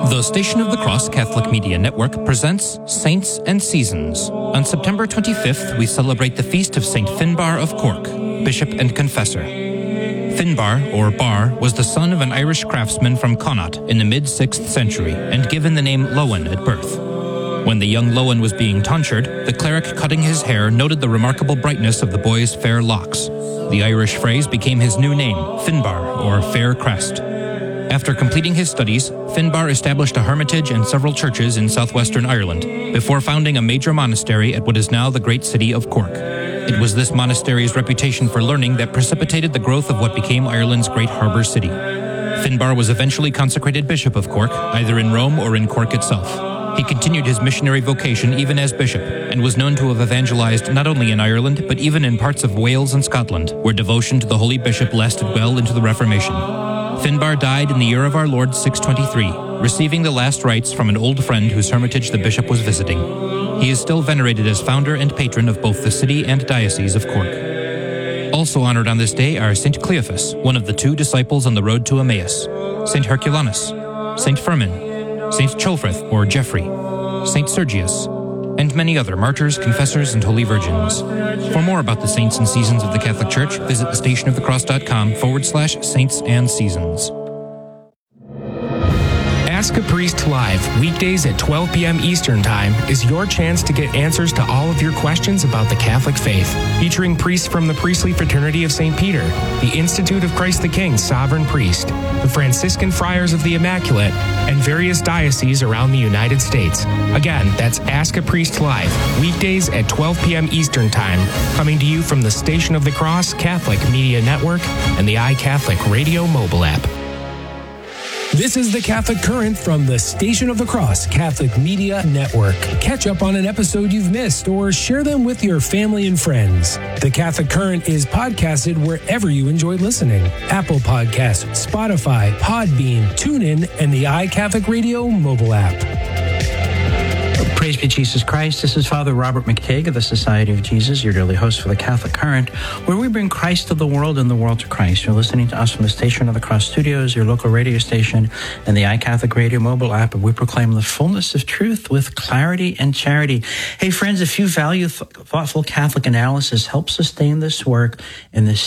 The Station of the Cross Catholic Media Network presents Saints and Seasons. On September 25th, we celebrate the feast of Saint Finbar of Cork, Bishop and Confessor. Finbar, or Bar, was the son of an Irish craftsman from Connaught in the mid-6th century and given the name Lowen at birth. When the young Lowen was being tonsured, the cleric cutting his hair noted the remarkable brightness of the boy's fair locks. The Irish phrase became his new name, Finbar, or Fair Crest. After completing his studies, Finbar established a hermitage and several churches in southwestern Ireland, before founding a major monastery at what is now the great city of Cork. It was this monastery's reputation for learning that precipitated the growth of what became Ireland's great harbour city. Finbar was eventually consecrated Bishop of Cork, either in Rome or in Cork itself. He continued his missionary vocation even as bishop, and was known to have evangelized not only in Ireland, but even in parts of Wales and Scotland, where devotion to the holy bishop lasted well into the Reformation. Finbar died in the year of our Lord 623, receiving the last rites from an old friend whose hermitage the bishop was visiting. He is still venerated as founder and patron of both the city and diocese of Cork. Also honored on this day are St. Cleophas, one of the two disciples on the road to Emmaus, St. Herculanus, St. Firmin, St. Ceolfrith or Geoffrey, St. Sergius, and many other martyrs, confessors, and holy virgins. For more about the saints and seasons of the Catholic Church, visit thestationofthecross.com/saints and seasons. Ask a Priest Live, weekdays at 12 p.m. Eastern Time, is your chance to get answers to all of your questions about the Catholic faith. Featuring priests from the Priestly Fraternity of St. Peter, the Institute of Christ the King Sovereign Priest, the Franciscan Friars of the Immaculate, and various dioceses around the United States. Again, that's Ask a Priest Live, weekdays at 12 p.m. Eastern Time, coming to you from the Station of the Cross Catholic Media Network and the iCatholic Radio mobile app. This is the Catholic Current from the Station of the Cross Catholic Media Network. Catch up on an episode you've missed or share them with your family and friends. The Catholic Current is podcasted wherever you enjoy listening. Apple Podcasts, Spotify, Podbean, TuneIn, and the iCatholic Radio mobile app. Praise be Jesus Christ. This is Father Robert McTague of the Society of Jesus, your daily host for the Catholic Current, where we bring Christ to the world and the world to Christ. You're listening to us from the Station of the Cross Studios, your local radio station, and the iCatholic Radio mobile app, and we proclaim the fullness of truth with clarity and charity. Hey, friends, if you value thoughtful Catholic analysis, help sustain this work in the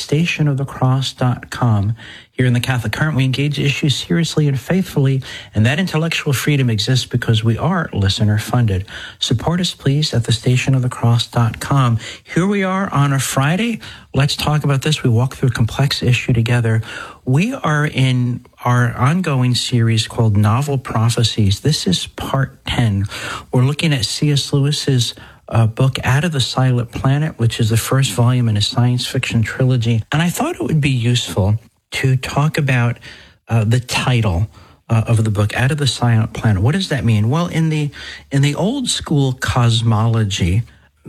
stationofthecross.com. Here in the Catholic Current, we engage issues seriously and faithfully, and that intellectual freedom exists because we are listener-funded. Support us, please, at thestationofthecross.com. Here we are on a Friday. Let's talk about this. We walk through a complex issue together. We are in our ongoing series called Novel Prophecies. This is part 10. We're looking at C.S. Lewis's book, Out of the Silent Planet, which is the first volume in a science fiction trilogy. And I thought it would be useful to talk about the title of the book, Out of the Silent Planet. What does that mean? Well, in the old school cosmology,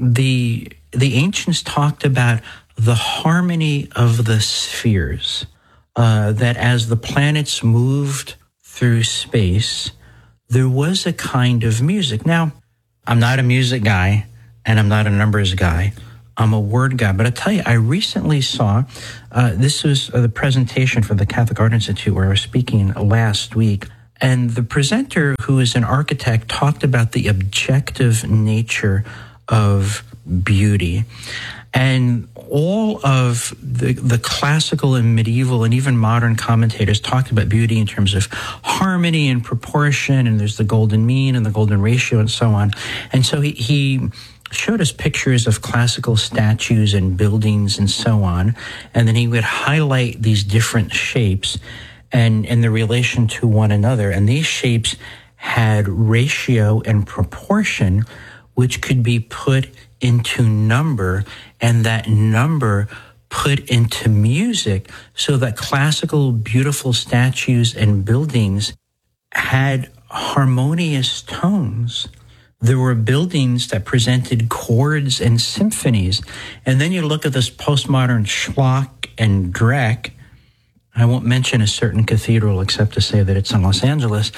the ancients talked about the harmony of the spheres, that as the planets moved through space, there was a kind of music. Now, I'm not a music guy, and I'm not a numbers guy. I'm a word guy. But I tell you, I recently saw, this was the presentation for the Catholic Art Institute where I was speaking last week. And the presenter, who is an architect, talked about the objective nature of beauty. And all of the classical and medieval and even modern commentators talked about beauty in terms of harmony and proportion, and there's the golden mean and the golden ratio and so on. And so he showed us pictures of classical statues and buildings and so on, and then he would highlight these different shapes and in the relation to one another. And these shapes had ratio and proportion, which could be put into number, and that number put into music, so that classical, beautiful statues and buildings had harmonious tones. There were buildings that presented chords and symphonies. And then you look at this postmodern schlock and dreck. I won't mention a certain cathedral except to say that it's in Los Angeles.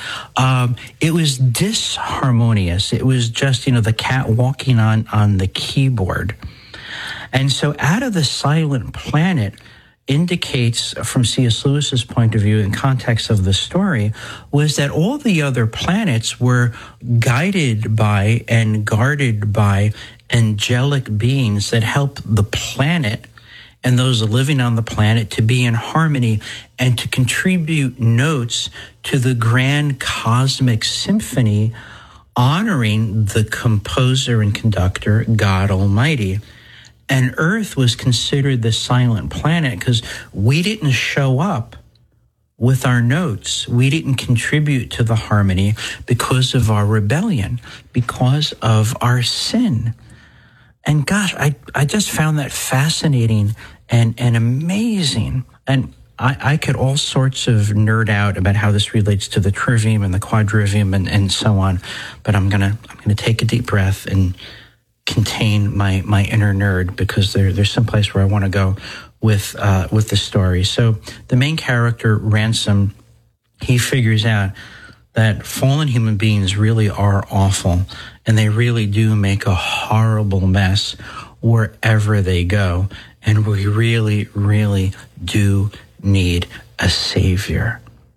It was disharmonious. It was just, the cat walking on the keyboard. And so Out of the Silent Planet indicates from C.S. Lewis's point of view in context of the story was that all the other planets were guided by and guarded by angelic beings that help the planet and those living on the planet to be in harmony and to contribute notes to the grand cosmic symphony honoring the composer and conductor, God Almighty. And Earth was considered the silent planet because we didn't show up with our notes. We didn't contribute to the harmony because of our rebellion, because of our sin. And gosh, I just found that fascinating and amazing. And I could all sorts of nerd out about how this relates to the trivium and the quadrivium and so on. But I'm gonna take a deep breath and contain my inner nerd, because there's some place where I want to go with the story. So the main character, Ransom, he figures out that fallen human beings really are awful, and they really do make a horrible mess wherever they go. And we really, really do need a savior.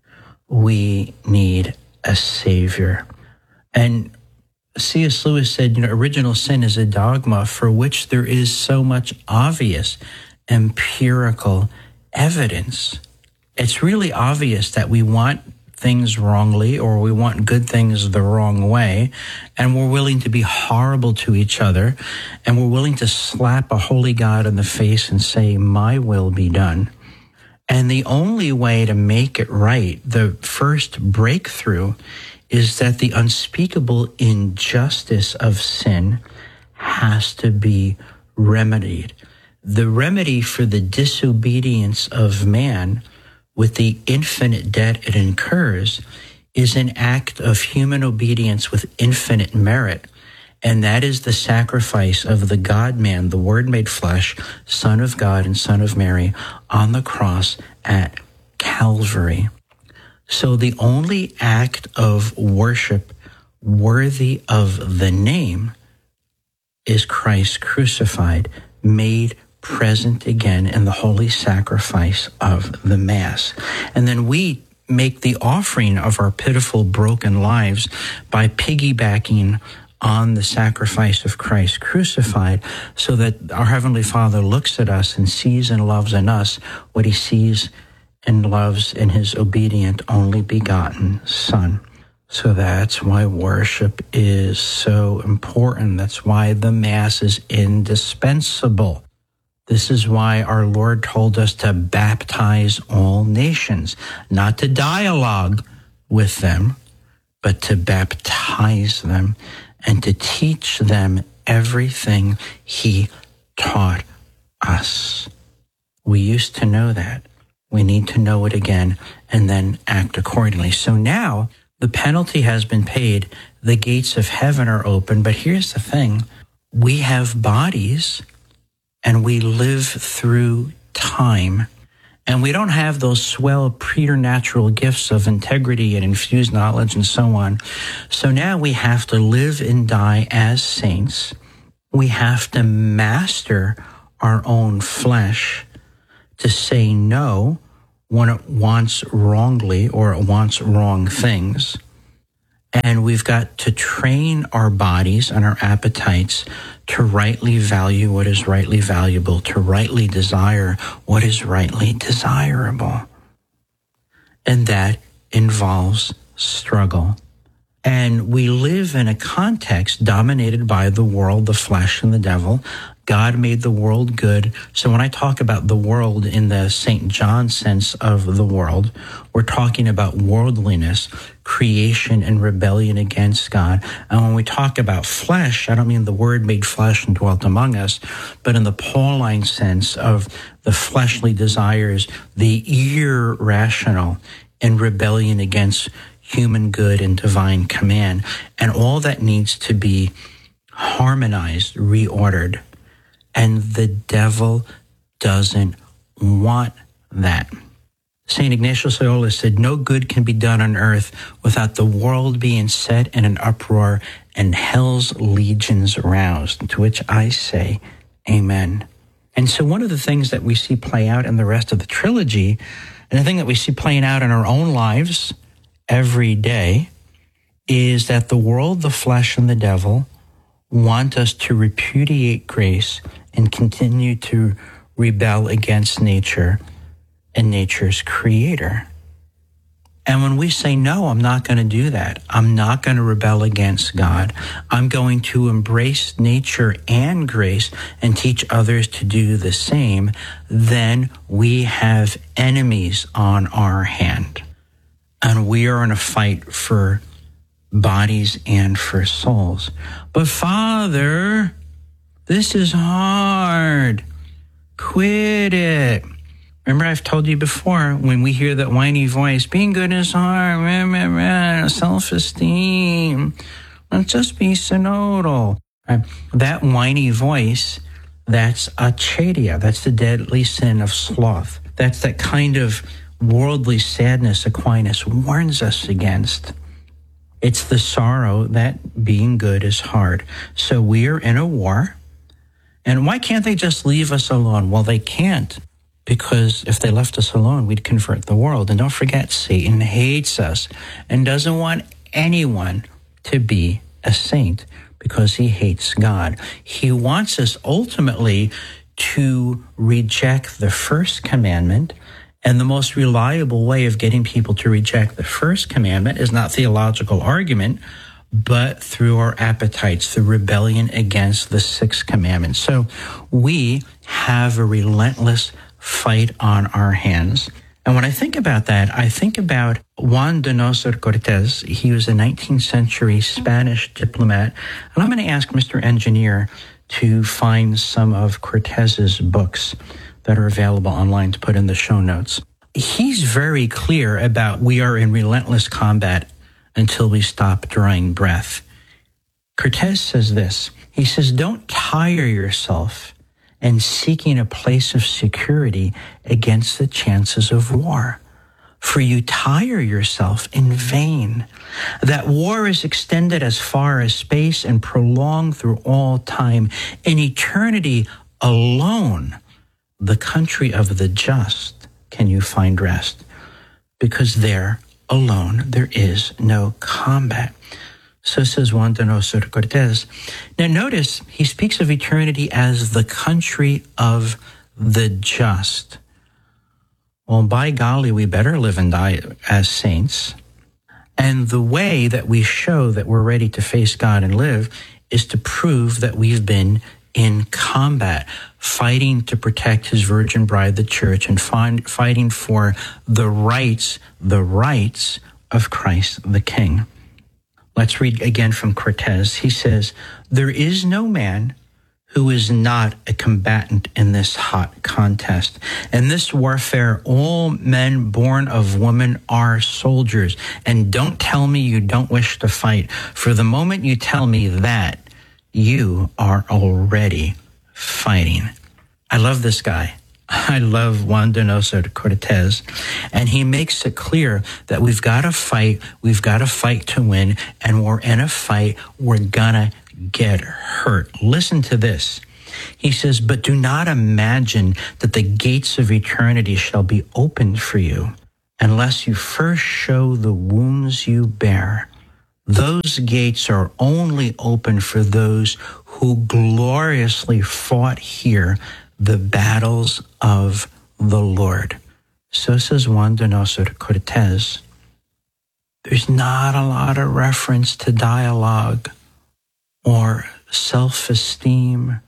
We need a savior. And C.S. Lewis said, original sin is a dogma for which there is so much obvious empirical evidence. It's really obvious that we want things wrongly, or we want good things the wrong way, and we're willing to be horrible to each other, and we're willing to slap a holy God in the face and say, my will be done. And the only way to make it right, the first breakthrough, is that the unspeakable injustice of sin has to be remedied. The remedy for the disobedience of man, with the infinite debt it incurs, is an act of human obedience with infinite merit. And that is the sacrifice of the God-man, the Word made flesh, Son of God and Son of Mary, on the cross at Calvary. So the only act of worship worthy of the name is Christ crucified, made present again in the holy sacrifice of the Mass. And then we make the offering of our pitiful, broken lives by piggybacking on the sacrifice of Christ crucified, so that our Heavenly Father looks at us and sees and loves in us what he sees and loves in his obedient, only begotten Son. So that's why worship is so important. That's why the Mass is indispensable. This is why our Lord told us to baptize all nations, not to dialogue with them, but to baptize them and to teach them everything he taught us. We used to know that. We need to know it again and then act accordingly. So now the penalty has been paid. The gates of heaven are open. But here's the thing. We have bodies and we live through time. And we don't have those swell preternatural gifts of integrity and infused knowledge and so on. So now we have to live and die as saints. We have to master our own flesh to say no when it wants wrongly or it wants wrong things. And we've got to train our bodies and our appetites to rightly value what is rightly valuable, to rightly desire what is rightly desirable. And that involves struggle. And we live in a context dominated by the world, the flesh, and the devil. God made the world good. So when I talk about the world in the St. John sense of the world, we're talking about worldliness, creation, and rebellion against God. And when we talk about flesh, I don't mean the Word made flesh and dwelt among us, but in the Pauline sense of the fleshly desires, the irrational, and rebellion against human good and divine command. And all that needs to be harmonized, reordered. And the devil doesn't want that. St. Ignatius Loyola said, no good can be done on earth without the world being set in an uproar and hell's legions roused, to which I say, amen. And so one of the things that we see play out in the rest of the trilogy, and the thing that we see playing out in our own lives every day, is that the world, the flesh, and the devil want us to repudiate grace and continue to rebel against nature and nature's creator. And when we say, no, I'm not going to do that, I'm not going to rebel against God, I'm going to embrace nature and grace and teach others to do the same, then we have enemies on our hand. And we are in a fight for bodies and for souls. But Father, this is hard. Quit it. Remember, I've told you before, when we hear that whiny voice, being good is hard, self-esteem, let's just be synodal. That whiny voice, that's acedia. That's the deadly sin of sloth. That's that kind of worldly sadness Aquinas warns us against. It's the sorrow that being good is hard. So we are in a war. And why can't they just leave us alone? Well, they can't. Because if they left us alone, we'd convert the world. And don't forget, Satan hates us and doesn't want anyone to be a saint because he hates God. He wants us ultimately to reject the first commandment. And the most reliable way of getting people to reject the first commandment is not theological argument, but through our appetites, the rebellion against the sixth commandment. So we have a relentless fight on our hands. And when I think about that, I think about Juan Donoso Cortés. He was a 19th century Spanish diplomat. And I'm going to ask Mr. Engineer to find some of Cortés's books that are available online to put in the show notes. He's very clear about we are in relentless combat until we stop drawing breath. Cortés says this. He says, don't tire yourself and seeking a place of security against the chances of war. For you tire yourself in vain. That war is extended as far as space and prolonged through all time. In eternity alone, the country of the just, can you find rest? Because there alone there is no combat. So says Juan Donoso Cortés. Now notice, he speaks of eternity as the country of the just. Well, by golly, we better live and die as saints. And the way that we show that we're ready to face God and live is to prove that we've been in combat, fighting to protect his virgin bride, the church, and fighting for the rights of Christ the King. Let's read again from Cortés. He says, there is no man who is not a combatant in this hot contest. In this warfare, all men born of woman are soldiers. And don't tell me you don't wish to fight. For the moment you tell me that, you are already fighting. I love this guy. I love Juan Donoso Cortés, and he makes it clear that we've got to fight to win, and we're in a fight, we're gonna get hurt. Listen to this. He says, but do not imagine that the gates of eternity shall be opened for you unless you first show the wounds you bear. Those gates are only open for those who gloriously fought here the battles of the Lord. So says Juan Donoso Cortés. There's not a lot of reference to dialogue or self-esteem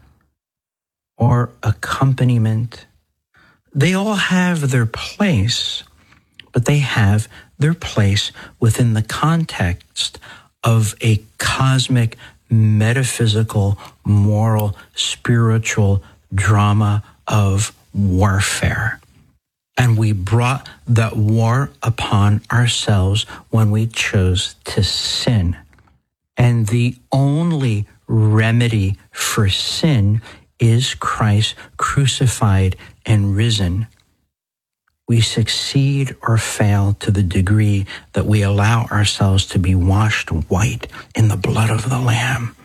or accompaniment. They all have their place, but they have their place within the context of a cosmic, metaphysical, moral, spiritual drama of warfare. And we brought that war upon ourselves when we chose to sin. And the only remedy for sin is Christ crucified and risen. We succeed or fail to the degree that we allow ourselves to be washed white in the blood of the Lamb.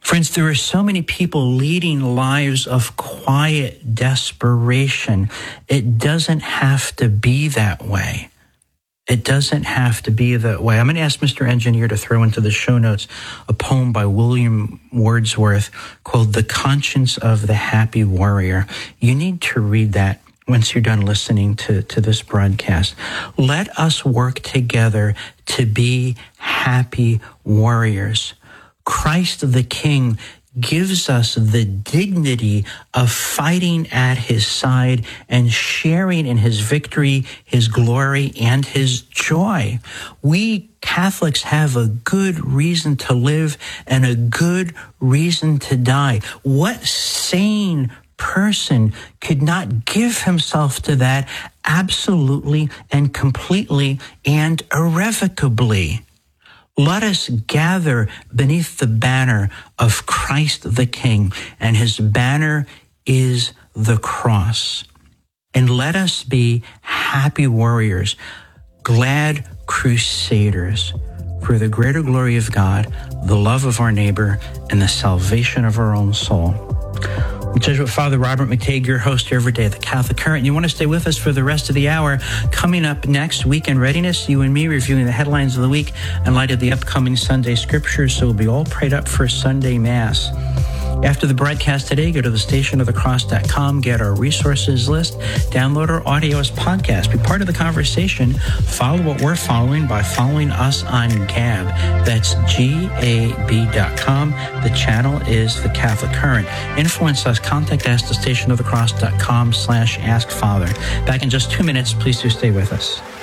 Friends, there are so many people leading lives of quiet desperation. It doesn't have to be that way. It doesn't have to be that way. I'm going to ask Mr. Engineer to throw into the show notes a poem by William Wordsworth called The Conscience of the Happy Warrior. You need to read that once you're done listening to this broadcast. Let us work together to be happy warriors. Christ the King gives us the dignity of fighting at his side and sharing in his victory, his glory, and his joy. We Catholics have a good reason to live and a good reason to die. What sane person could not give himself to that absolutely and completely and irrevocably? Let us gather beneath the banner of Christ the King, and his banner is the cross. And let us be happy warriors, glad crusaders for the greater glory of God, the love of our neighbor, and the salvation of our own soul. I'm Jesuit Father Robert McTague, your host here every day, The Catholic Current. You want to stay with us for the rest of the hour. Coming up next, Weekend Readiness, you and me reviewing the headlines of the week in light of the upcoming Sunday scriptures, so we'll be all prayed up for Sunday Mass. After the broadcast today, go to thestationofthecross.com, get our resources list, download our audio as podcast, be part of the conversation, follow what we're following by following us on Gab. That's GAB.com. The channel is The Catholic Current. Influence us, contact us, thestationofthecross.com/askfather. Back in just 2 minutes, please do stay with us.